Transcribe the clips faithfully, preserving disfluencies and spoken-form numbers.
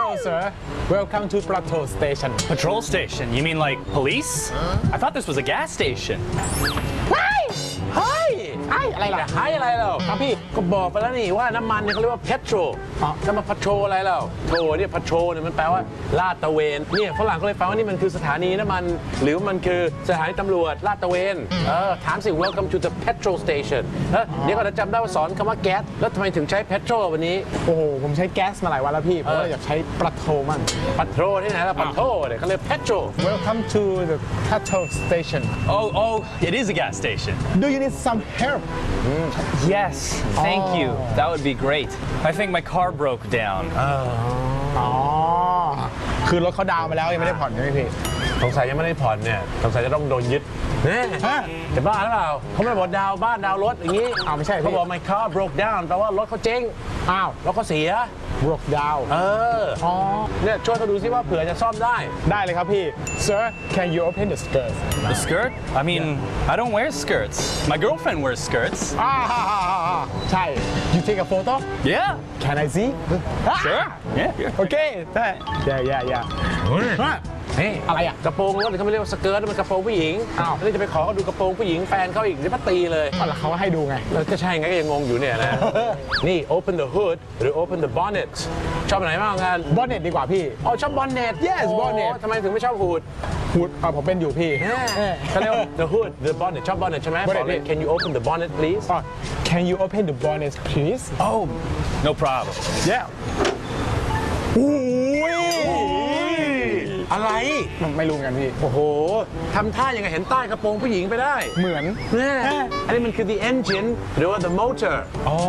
Hello, sir. Welcome to Patrol Station. Patrol station? You mean like police? I thought this was a gas station. เฮ้ยไอ้อะไรล่ะไอ้อะไรเราครับพี่ก็บอกไปแล้วนี่ว่าน้ำมันเนี่ยเขาเรียกว่า petrol อ๋อจะมา patrol อะไรเราโทรเนี่ย patrol เนี่ยมันแปลว่าลาดตระเวนเนี่ยฝรั่งก็เลยฟังว่านี่มันคือสถานีน้ำมันหรือมันคือสถานีตำรวจลาดตระเวนเออถามสิ welcome to the petrol station แล้วเดี๋ยวก็จะจำได้ว่าสอนคำว่าแก๊สแล้วทำไมถึงใช้ petrol วันนี้โอ้โหผมใช้แก๊สมาหลายวันแล้วพี่เพราะว่าอยากใช้ปลาโทมั่ง patrol ที่ไหนล่ะ patrol เนี่ยเขาเรียก petrol Welcome to the petrol station Oh, oh, it is a gas station. Do you need some help Yes, thank you. That would be great. I think my car broke down. อ๋อคือรถเขาดาวน์มาแล้วยังไม่ได้ผ่อนใช่ไหมพี่สงสัยยังไม่ได้ผ่อนเนี่ยสงสัยจะต้องโดนยึดแน่จะบ้าหรือเปล่าเขาไม่ได้บอกดาวบ้านดาวรถอย่างนี้อ้าวไม่ใช่เขาบอก my car broke down แปลว่ารถเขาเจ๊งอ้าวรถเขาเสีย broke down เอออ๋อเนี่ยช่วยเขาดูซิว่าเผื่อจะซ่อมได้ได้เลยครับพี่ Sir can you open the skirt The skirt? I mean, I don't wear skirts. My girlfriend wears skirts. อ่าใช่ You take a photo Yeah. Can I see Sure. Yeah. โอเคได้ Yeah yeah yeah เฮ้ยอะไรอ่ะกระโปรงรถเขาไม่เรียกว่าสเกิร์ตมันกระโปรงผู้หญิงอ้าวแล้วจะไปขอเขาดูกระโปรงผู้หญิงแฟนเขาอีกจะมาตีเลยแล้วเขาให้ดูไงแล้วก็ใช่ไงก็ยังงงอยู่เนี่ยนะนี่ open the hood หรือ open the bonnet ชอบไหนมากกัน bonnet ดีกว่าพี่อ๋อชอบ bonnet Yes bonnet ทำไมถึงไม่ชอบ hood hood อ่าผมเป็นอยู่พี่เขาเรียกว่า the hood the bonnet ชอบ bonnet ใช่ไหม bonnet Can you open the bonnet please Can you open the bonnet please Oh, no problem. Yeah อุ้ยอะไรไม่รู้กันพี่โอ้โหทำท่ายังไงเห็นใต้กระโปรงผู้หญิงไปได้เหมือนแน่อันนี้มันคือ the engine หรือว่า the motor อ๋อ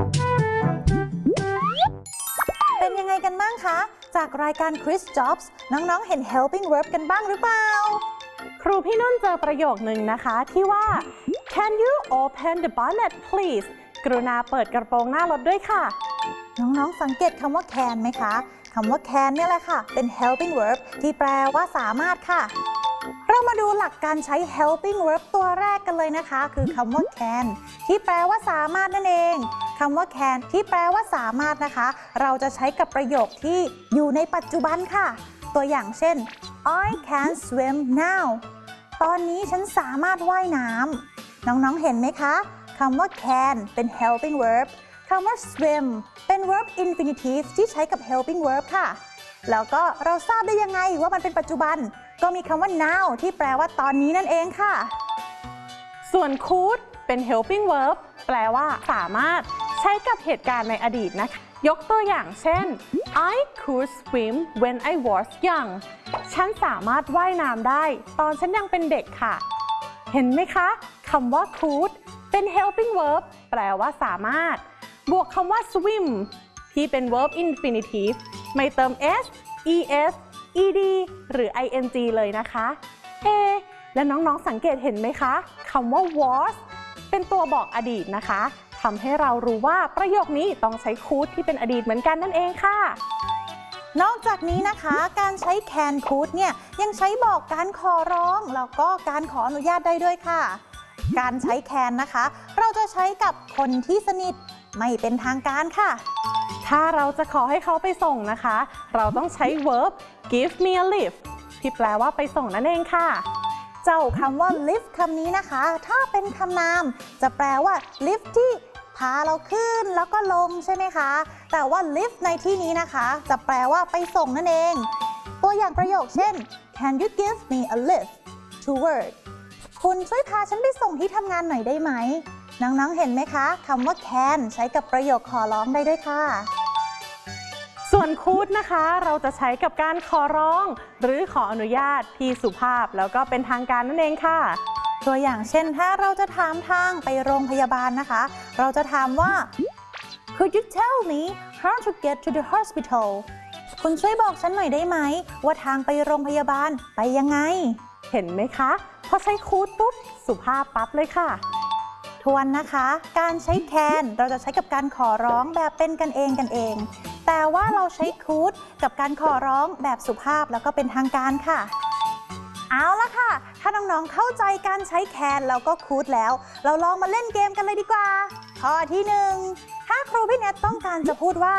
เป็นยังไงกันบ้างคะจากรายการ Chris Jobs น้องๆเห็น helping verb กันบ้างหรือเปล่าครูพี่นุ่นเจอประโยคนึงนะคะที่ว่า Can you open the bonnet please กรุณาเปิดกระโปรงหน้ารถด้วยค่ะน้องๆสังเกตคำว่า can ไหมคะคำว่า can เนี่ยแหละค่ะเป็น helping verb ที่แปลว่าสามารถค่ะเรามาดูหลักการใช้ helping verb ตัวแรกกันเลยนะคะคือคำว่า can ที่แปลว่าสามารถนั่นเองคำว่า can ที่แปลว่าสามารถนะคะเราจะใช้กับประโยคที่อยู่ในปัจจุบันค่ะตัวอย่างเช่น I can swim now ตอนนี้ฉันสามารถว่ายน้ำน้องๆเห็นไหมคะคำว่า can เป็น helping verbคำว่า swim เป็น verb infinitive ที่ใช้กับ helping verb ค่ะแล้วก็เราทราบได้ยังไงว่ามันเป็นปัจจุบันก็มีคำว่า now ที่แปลว่าตอนนี้นั่นเองค่ะส่วน could เป็น helping verb แปลว่าสามารถใช้กับเหตุการณ์ในอดีตนะคะยกตัวอย่างเช่น I could swim when I was young ฉันสามารถว่ายน้ำได้ตอนฉันยังเป็นเด็กค่ะเห็นไหมคะคำว่า could เป็น helping verb แปลว่าสามารถบวกคำว่า swim ที่เป็น verb infinitive ไม่เติม s es ed หรือ ing เลยนะคะเอและน้องๆสังเกตเห็นไหมคะคำว่า was เป็นตัวบอกอดีตนะคะทำให้เรารู้ว่าประโยคนี้ต้องใช้ could ที่เป็นอดีตเหมือนกันนั่นเองค่ะนอกจากนี้นะคะการใช้ can could เนี่ยยังใช้บอกการขอร้องแล้วก็การขออนุญาตได้ด้วยค่ะการใช้ can นะคะเราจะใช้กับคนที่สนิทไม่เป็นทางการค่ะถ้าเราจะขอให้เขาไปส่งนะคะเราต้องใช้ verb give me a lift ที่แปลว่าไปส่งนั่นเองค่ะเจ้าคำว่า lift คำนี้นะคะถ้าเป็นคำนามจะแปลว่า lift ที่พาเราขึ้นแล้วก็ลงใช่ไหมคะแต่ว่า lift ในที่นี้นะคะจะแปลว่าไปส่งนั่นเองตัวอย่างประโยคเช่น Can you give me a lift to work คุณช่วยพาฉันไปส่งที่ทำงานหน่อยได้ไหมน้องๆเห็นไหมคะคำว่า can ใช้กับประโยคขอร้องได้ด้วยค่ะส่วน could นะคะเราจะใช้กับการขอร้องหรือขออนุญาตที่สุภาพแล้วก็เป็นทางการนั่นเองค่ะตัวอย่างเช่นถ้าเราจะถามทางไปโรงพยาบาลนะคะเราจะถามว่า Could you tell me how to get to the hospital คุณช่วยบอกฉันหน่อยได้ไหมว่าทางไปโรงพยาบาลไปยังไงเห็นไหมคะพอใช้ could ปุ๊บสุภาพปั๊บเลยค่ะทวนนะคะการใช้ can เราจะใช้กับการขอร้องแบบเป็นกันเองกันเองแต่ว่าเราใช้ could กับการขอร้องแบบสุภาพแล้วก็เป็นทางการค่ะเอาละค่ะถ้าน้องๆเข้าใจการใช้ can แล้วก็ could แล้วเราลองมาเล่นเกมกันเลยดีกว่าข้อที่หนึ่งถ้าครูพี่เนทต้องการจะพูดว่า